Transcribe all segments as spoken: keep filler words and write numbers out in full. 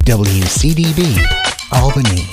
W C D B, Albany.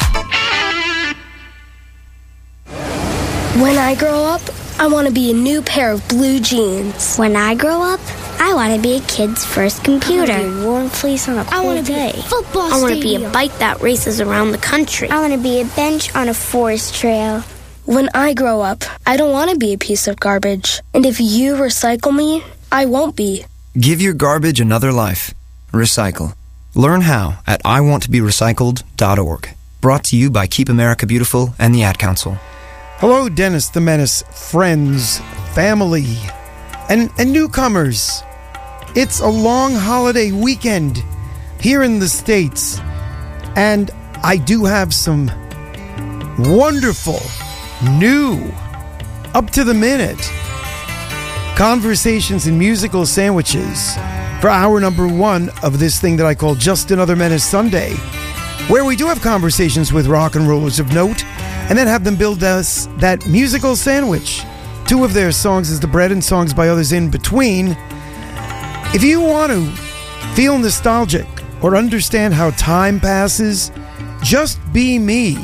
When I grow up, I want to be a new pair of blue jeans. When I grow up, I want to be a kid's first computer. I want to be a warm fleece on a cold I want to day. be a football I want to be stadium. a bike that races around the country. I want to be a bench on a forest trail. When I grow up, I don't want to be a piece of garbage. And if you recycle me, I won't be. Give your garbage another life. Recycle. Learn how at I want to be recycled dot org. Brought to you by Keep America Beautiful and the Ad Council. Hello, Dennis the Menace, friends, family, and, and newcomers. It's a long holiday weekend here in the States, and I do have some wonderful, new, up-to-the-minute conversations and musical sandwiches for hour number one of this thing that I call Just Another Menace Sunday, where we do have conversations with rock and rollers of note and then have them build us that musical sandwich. Two of their songs is the bread and songs by others in between. If you want to feel nostalgic or understand how time passes, just be me.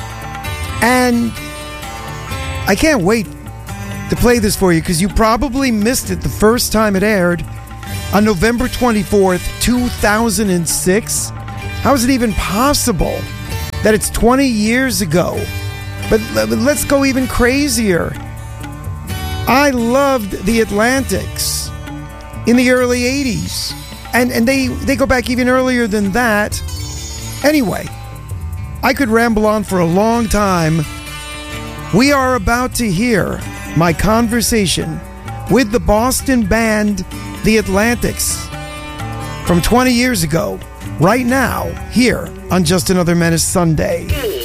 And I can't wait to play this for you because you probably missed it the first time it aired on November twenty-fourth, two thousand six. How is it even possible that it's twenty years ago? But let's go even crazier. I loved the Atlantics in the early eighties. And and they, they go back even earlier than that. Anyway, I could ramble on for a long time. We are about to hear my conversation with the Boston band The Atlantics from twenty years ago, right now, here on Just Another Menace Sunday.